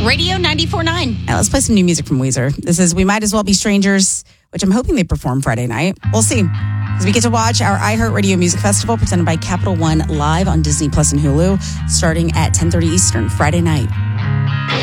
Radio 94.9. Now let's play some new music from Weezer. This is We Might As Well Be Strangers, which I'm hoping they perform Friday night. We'll see. As we get to watch our iHeartRadio Music Festival presented by Capital One live on Disney Plus and Hulu, starting at 10:30 Eastern Friday night.